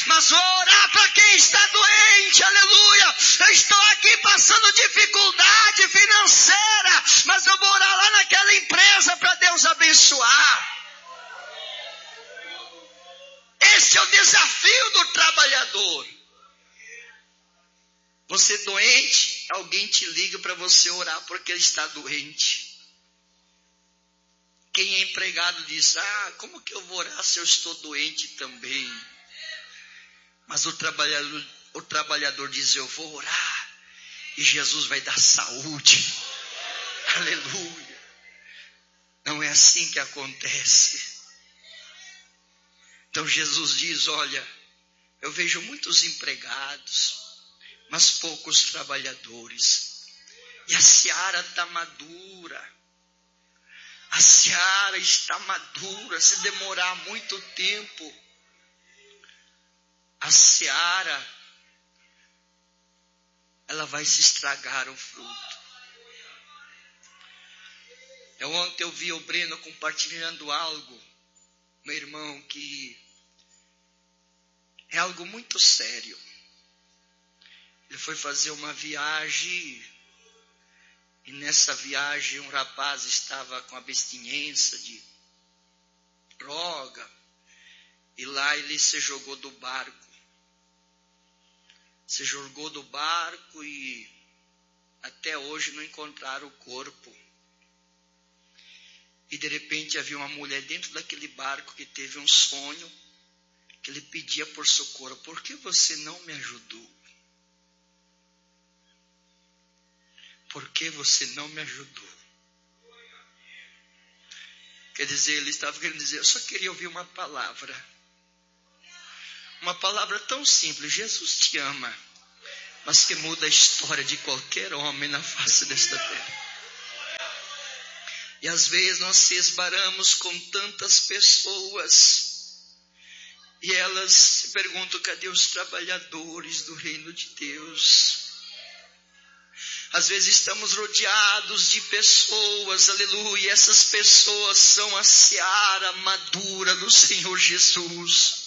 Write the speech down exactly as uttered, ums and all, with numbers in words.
mas vou orar para quem está doente, aleluia. Eu estou aqui passando dificuldade financeira, mas eu vou orar lá naquela empresa para Deus abençoar. Esse é o desafio do trabalhador. Você doente, alguém te liga para você orar porque ele está doente. Quem é empregado diz, ah, como que eu vou orar se eu estou doente também? Mas o trabalhador, o trabalhador diz, eu vou orar e Jesus vai dar saúde. Aleluia. Não é assim que acontece. Então Jesus diz, olha, eu vejo muitos empregados, mas poucos trabalhadores. E a seara está madura. A seara está madura. Se demorar muito tempo, a seara, ela vai se estragar o fruto. Eu, ontem eu vi o Breno compartilhando algo, meu irmão, que é algo muito sério. Ele foi fazer uma viagem e nessa viagem um rapaz estava com abstinência de droga e lá ele se jogou do barco. Se jogou do barco e até hoje não encontraram o corpo. E de repente havia uma mulher dentro daquele barco que teve um sonho, que ele pedia por socorro. Por que você não me ajudou? Por que você não me ajudou? Quer dizer, ele estava querendo dizer, eu só queria ouvir uma palavra. Uma palavra tão simples, Jesus te ama, mas que muda a história de qualquer homem na face desta terra. E às vezes nós se esbaramos com tantas pessoas e elas se perguntam, cadê os trabalhadores do reino de Deus? Às vezes estamos rodeados de pessoas, aleluia, e essas pessoas são a seara madura do Senhor Jesus.